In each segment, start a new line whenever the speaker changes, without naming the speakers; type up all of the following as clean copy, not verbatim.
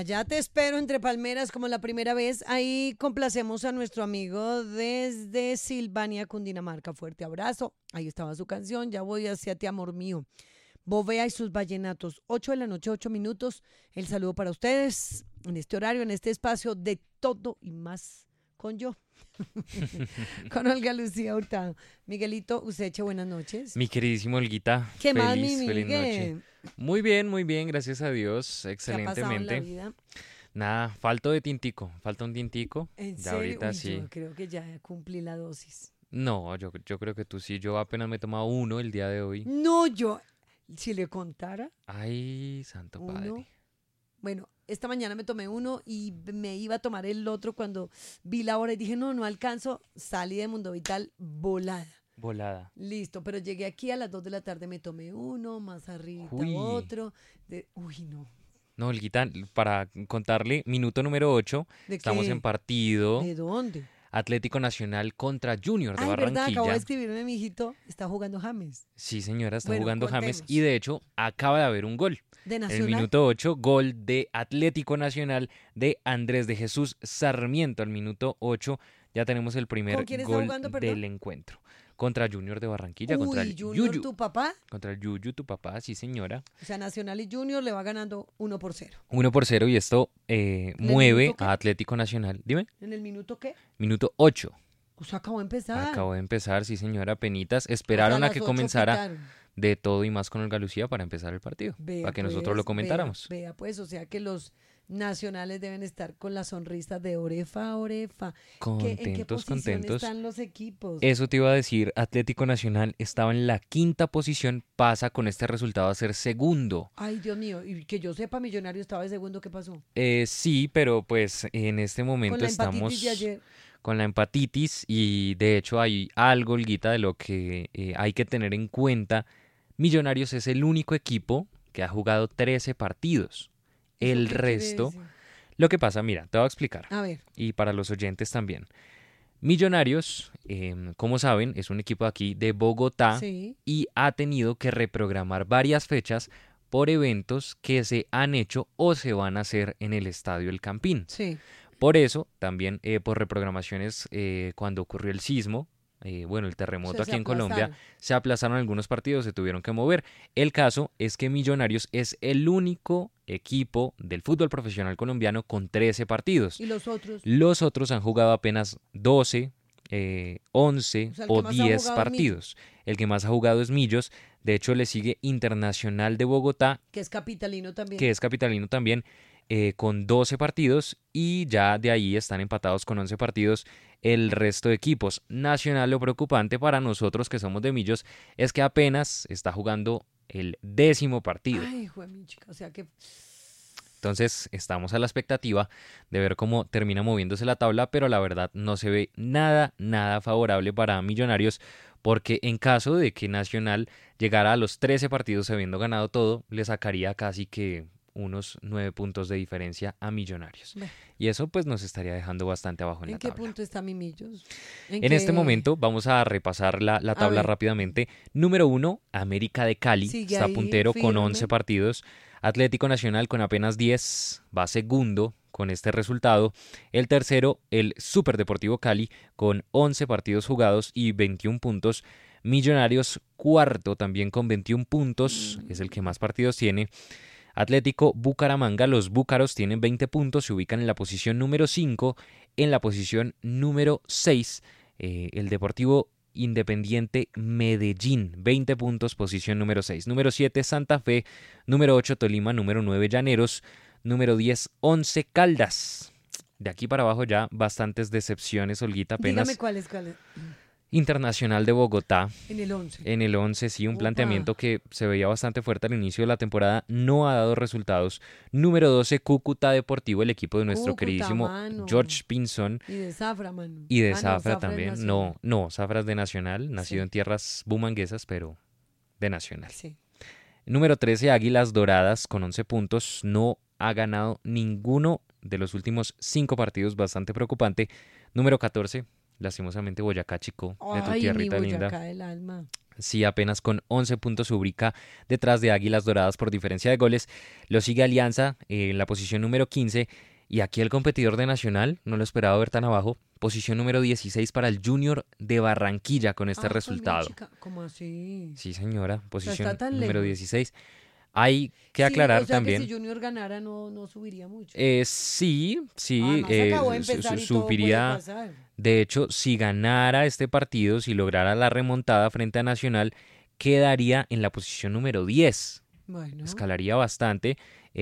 Allá te espero entre palmeras como la primera vez. Ahí complacemos a nuestro amigo desde Silvania, Cundinamarca. Fuerte abrazo. Ahí estaba su canción. Ya voy hacia ti, amor mío. Bovea y sus vallenatos. 8 de la noche, 8 minutos. El saludo para ustedes en este horario, en este espacio de todo y más con yo. Con Olga Lucía Hurtado. Miguelito Useche, buenas noches.
Mi queridísimo Olguita,
¿Qué más, mi
feliz noche.
Miguel?
Muy bien, gracias a Dios,
¿Qué ha pasado en la
excelentemente.
vida?
Nada, falta un tintico.
¿En
Ya
serio?
ahorita
Uy,
sí.
yo creo que ya cumplí la dosis.
No, yo creo que tú sí, yo apenas me he tomado uno el día de hoy.
No, si le contara,
Ay, santo
uno.
padre.
Bueno, esta mañana me tomé uno y me iba a tomar el otro cuando vi la hora y dije, no alcanzo. Salí de Mundo Vital volada.
Volada.
Listo, pero llegué aquí a las 2 de la tarde, me tomé uno, más arriba
Uy.
otro. No.
No, Olguita, para contarle, minuto número 8,
¿De
estamos
qué?
en partido
¿De dónde?
Atlético Nacional contra Junior de
Ay, verdad, acabo de
Barranquilla.
escribirme, mi hijito, está jugando James.
Sí, señora, está
Bueno,
jugando James
contemos.
y de hecho acaba de haber un gol.
¿De
En el
Nacional?
minuto 8, gol de Atlético Nacional de Andrés de Jesús Sarmiento. Al minuto 8 ya tenemos el primer
¿Con quién está
gol
jugando, perdón?
del encuentro. Contra Junior de Barranquilla, contra
Uy,
el
Junior,
Yuyu.
tu papá.
Contra el Yuyu, tu papá, sí señora.
O sea, Nacional y Junior le va ganando 1-0.
1-0 y esto
el
mueve
minuto qué?
a Atlético Nacional. Dime,
¿En el minuto qué?
minuto 8.
O sea, acabó de empezar.
Acabó de empezar, sí señora, penitas.
O sea,
Esperaron a
las
que
8
comenzara
pitaron.
de todo y más con Olga Lucía para empezar el partido.
Vea,
Para que
pues,
nosotros lo comentáramos.
Vea, pues, o sea que los nacionales deben estar con la sonrisa de orefa a orefa. ¿En qué
Contentos,
posición
contentos.
están los equipos?
Eso te iba a decir, Atlético Nacional estaba en la quinta posición, pasa con este resultado a ser segundo.
Ay, Dios mío, y que yo sepa, Millonario estaba de segundo, ¿qué pasó?
Sí, pero pues en este
Con
momento
la empatitis
estamos
de ayer.
con la empatitis y de hecho hay algo, Olguita, de lo que hay que tener en cuenta. Millonarios es el único equipo que ha jugado 13 partidos.
¿Eso
El
qué quiere
resto,
decir?
lo que pasa, mira, te voy a explicar.
A ver,
Y para los oyentes también. Millonarios, como saben, es un equipo aquí de Bogotá
sí.
y ha tenido que reprogramar varias fechas por eventos que se han hecho o se van a hacer en el Estadio El Campín.
Sí.
Por eso, también por reprogramaciones cuando ocurrió el sismo, bueno, el terremoto
Se
aquí en Colombia,
aplazaron.
se aplazaron algunos partidos, se tuvieron que mover. El caso es que Millonarios es el único equipo del fútbol profesional colombiano con 13 partidos.
¿Y los otros?
Los otros han jugado apenas 12, 11
O sea, el que
o
más ha
10
jugado es
partidos. El que más ha jugado es Millos. De hecho, le sigue Internacional de Bogotá,
Que es capitalino también.
que es capitalino también, con 12 partidos. Y ya de ahí están empatados con 11 partidos el resto de equipos. Nacional, lo preocupante para nosotros que somos de Millos es que apenas está jugando el 10º partido.
Ay, hijo de mi chica, o sea que...
Entonces estamos a la expectativa de ver cómo termina moviéndose la tabla, pero la verdad no se ve nada favorable para Millonarios, porque en caso de que Nacional llegara a los 13 partidos habiendo ganado todo, le sacaría casi que unos 9 puntos de diferencia a Millonarios.
Bueno.
Y eso pues nos estaría dejando bastante abajo en
¿En
la
qué
tabla.
punto está Mimillos?
En este momento vamos a repasar la tabla
ver.
rápidamente. Número 1, América de Cali,
Sigue
está
ahí,
puntero con
firme.
11 partidos. Atlético Nacional con apenas 10, va segundo con este resultado. El tercero, el Super Deportivo Cali, con 11 partidos jugados y 21 puntos. Millonarios cuarto también con 21 puntos, es el que más partidos tiene. Atlético Bucaramanga, los búcaros tienen 20 puntos, se ubican en la posición número 5. En la posición número 6, el Deportivo Independiente Medellín, 20 puntos, posición número 6. Número 7, Santa Fe. Número 8, Tolima. Número 9, Llaneros. Número 10, 11 Caldas. De aquí para abajo ya bastantes decepciones, Olguita, apenas.
Dígame cuál es.
Internacional de Bogotá.
En el 11.
En el 11, sí, un
Opa.
planteamiento que se veía bastante fuerte al inicio de la temporada, no ha dado resultados. Número 12, Cúcuta Deportivo, el equipo de nuestro
Cúcuta,
queridísimo
mano.
George Pinzón.
Y de Zafra, mano.
Y de
No,
Zafra
es
también.
nacional.
No, Zafra es de Nacional, nacido
Sí.
en tierras bumanguesas, pero de Nacional.
Sí.
Número 13, Águilas Doradas, con 11 puntos. No ha ganado ninguno de los últimos 5 partidos, bastante preocupante. Número 14, lastimosamente Boyacá Chico, de tu
Ay, mi
tierrita
Boyacá
linda.
del alma.
sí, apenas con 11 puntos se ubica detrás de Águilas Doradas por diferencia de goles. Lo sigue Alianza en la posición número 15. Y aquí el competidor de Nacional, no lo esperaba ver tan abajo, posición número 16 para el Junior de Barranquilla con este resultado.
¿Cómo así?
Sí, señora, posición
está tan
número
lejos.
16. Hay que
Sí,
aclarar
o sea
también.
que si Junior ganara no subiría mucho.
Sí,
Además acabó de empezar y todo puede
subiría.
pasar.
De hecho, si ganara este partido, si lograra la remontada frente a Nacional, quedaría en la posición número 10.
Bueno,
Escalaría bastante.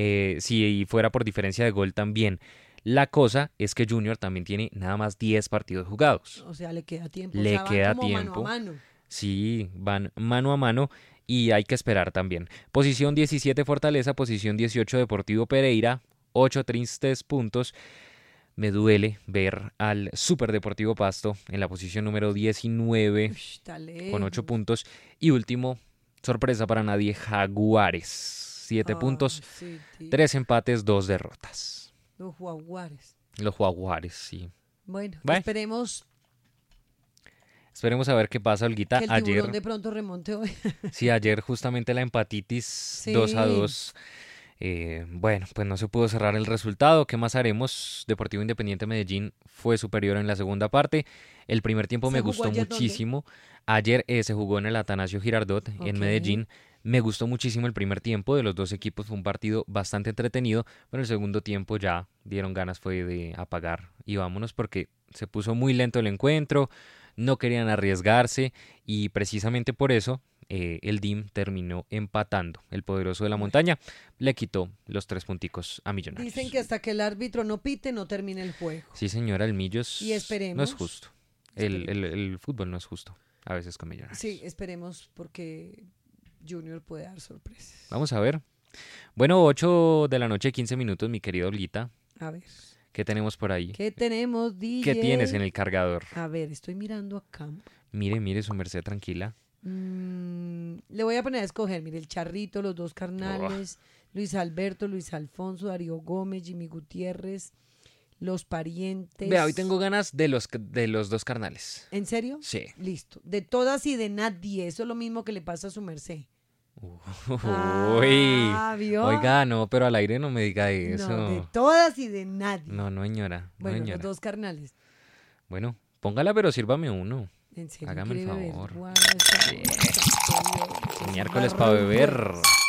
Si fuera por diferencia de gol también. La cosa es que Junior también tiene nada más 10 partidos jugados.
o sea, le queda tiempo.
Le
o sea, van
queda
como
tiempo.
mano a mano.
Sí, van mano a mano y hay que esperar también. Posición 17 Fortaleza, posición 18 Deportivo Pereira, 8 tristes puntos. Me duele ver al Super Deportivo Pasto en la posición número 19
Uy, está
con 8
lejos.
puntos. Y último, sorpresa para nadie, Jaguares, 7 puntos,
Sí, tío.
3 empates, 2 derrotas.
Los Jaguares.
Los Jaguares, sí.
Bueno,
Bueno.
esperemos
Esperemos a ver qué pasa, Olguita.
que el tiburón
Ayer,
de pronto remonte hoy.
sí, ayer justamente la empatitis
Sí.
2-2. Bueno, pues no se pudo cerrar el resultado. ¿Qué más haremos? Deportivo Independiente Medellín fue superior en la segunda parte. El primer tiempo
¿Se
me
jugó
gustó
ayer dónde?
muchísimo. Ayer se jugó en el Atanasio Girardot en
Ok.
Medellín. Me gustó muchísimo el primer tiempo de los dos equipos. Fue un partido bastante entretenido. Pero el segundo tiempo ya dieron ganas fue de apagar y vámonos porque se puso muy lento el encuentro. No querían arriesgarse y precisamente por eso el DIM terminó empatando. El poderoso de la montaña le quitó los 3 punticos a Millonarios.
Dicen que hasta que el árbitro no pite, no termine el juego.
Sí, señora, el Millos
Y esperemos.
no es justo. El fútbol no es justo a veces con Millonarios.
Sí, esperemos porque Junior puede dar sorpresas.
Vamos a ver. Bueno, 8 de la noche, 15 minutos, mi querido Olguita.
A ver.
¿Qué tenemos por ahí?
¿Qué tenemos, DJ?
¿Qué tienes en el cargador?
A ver, estoy mirando acá.
Mire, su merced, tranquila.
Le voy a poner a escoger, mire, el Charrito, los dos carnales, Luis Alberto, Luis Alfonso, Darío Gómez, Jimmy Gutiérrez, los parientes.
Vea, hoy tengo ganas de los dos carnales.
¿En serio?
Sí.
Listo. De todas y de nadie. Eso es lo mismo que le pasa a su merced.
Uy.
¿Vio?
Oiga, no, pero al aire no me diga eso.
No, de todas y de nadie.
No, señora. No,
Bueno,
señora.
los dos carnales.
Bueno, póngala, pero sírvame uno.
¿En serio
Hágame el
quiere beber?
favor.
Guau, está-
Miércoles para beber.